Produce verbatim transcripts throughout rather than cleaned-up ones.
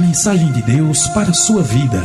mensagem de Deus para a sua vida.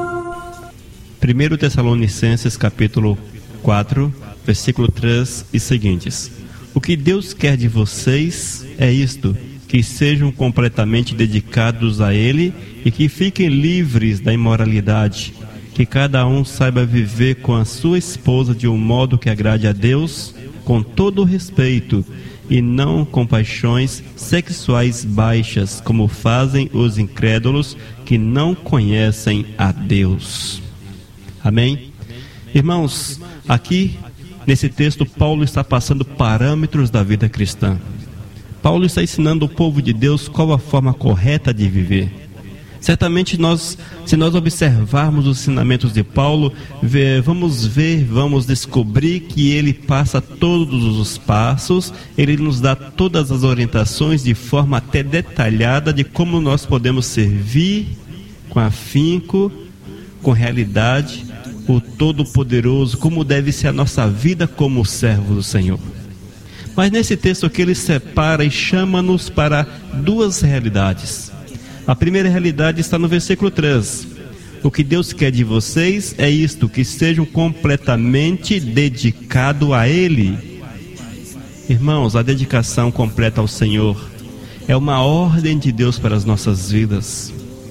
primeiro Tessalonicenses capítulo quatro, versículo três e seguintes. O que Deus quer de vocês é isto, que sejam completamente dedicados a Ele e que fiquem livres da imoralidade, que cada um saiba viver com a sua esposa de um modo que agrade a Deus, com todo o respeito, e não com paixões sexuais baixas, como fazem os incrédulos que não conhecem a Deus. Amém? Irmãos, aqui nesse texto Paulo está passando parâmetros da vida cristã. Paulo está ensinando o povo de Deus qual a forma correta de viver. Certamente nós, se nós observarmos os ensinamentos de Paulo, vê, vamos ver, vamos descobrir que ele passa todos os passos, ele nos dá todas as orientações de forma até detalhada de como nós podemos servir com afinco, com realidade, o Todo-Poderoso, como deve ser a nossa vida como servo do Senhor. Mas nesse texto aqui ele separa e chama-nos para duas realidades. A primeira realidade está no versículo três. O que Deus quer de vocês é isto, que sejam completamente dedicados a Ele. Irmãos, a dedicação completa ao Senhor é uma ordem de Deus para as nossas vidas.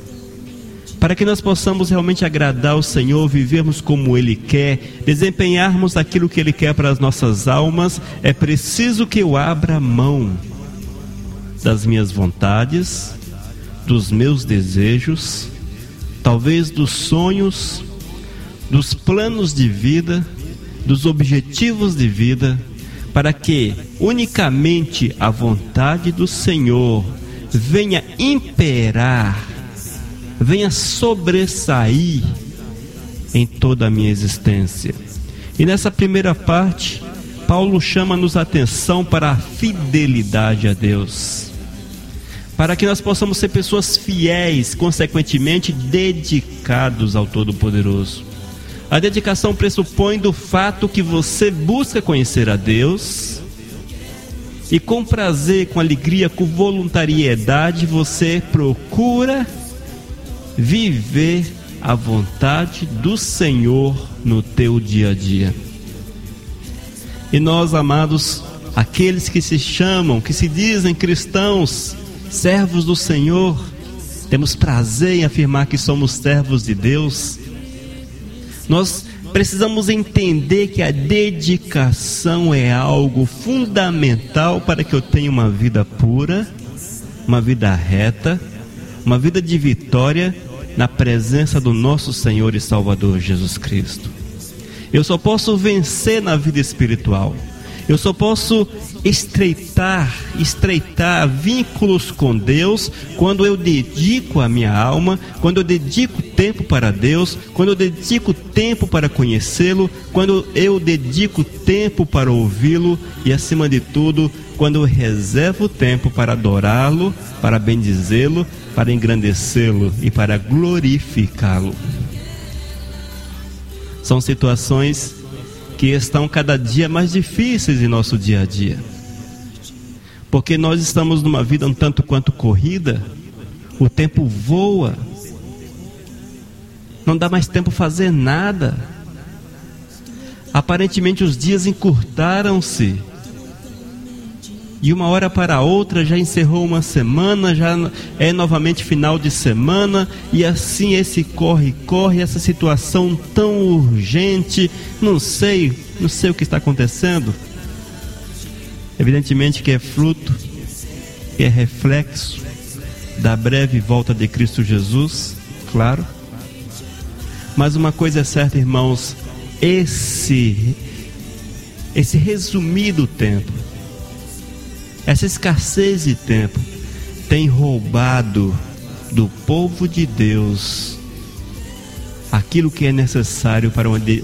Para que nós possamos realmente agradar ao Senhor, vivermos como Ele quer, desempenharmos aquilo que Ele quer para as nossas almas, é preciso que eu abra mão das minhas vontades, dos meus desejos, talvez dos sonhos, dos planos de vida, dos objetivos de vida, para que unicamente a vontade do Senhor venha imperar, venha sobressair em toda a minha existência. E nessa primeira parte, Paulo chama-nos a atenção para a fidelidade a Deus, para que nós possamos ser pessoas fiéis, consequentemente dedicados ao Todo-Poderoso. A dedicação pressupõe do fato que você busca conhecer a Deus e com prazer, com alegria, com voluntariedade, você procura viver a vontade do Senhor no teu dia a dia. E nós, amados, aqueles que se chamam, que se dizem cristãos, servos do Senhor, temos prazer em afirmar que somos servos de Deus. Nós precisamos entender que a dedicação é algo fundamental para que eu tenha uma vida pura, uma vida reta, uma vida de vitória na presença do nosso Senhor e Salvador Jesus Cristo. Eu só posso vencer na vida espiritual, eu só posso estreitar, estreitar vínculos com Deus quando eu dedico a minha alma, quando eu dedico tempo para Deus, quando eu dedico tempo para conhecê-lo, quando eu dedico tempo para ouvi-lo e, acima de tudo, quando eu reservo tempo para adorá-lo, para bendizê-lo, para engrandecê-lo e para glorificá-lo. São situações que estão cada dia mais difíceis em nosso dia a dia, porque nós estamos numa vida um tanto quanto corrida, o tempo voa, não dá mais tempo fazer nada, aparentemente os dias encurtaram-se, de uma hora para outra já encerrou uma semana, já é novamente final de semana, e assim esse corre-corre, essa situação tão urgente, não sei, não sei o que está acontecendo. Evidentemente que é fruto, que é reflexo da breve volta de Cristo Jesus, claro. Mas uma coisa é certa, irmãos, esse, esse resumido tempo, essa escassez de tempo tem roubado do povo de Deus aquilo que é necessário para uma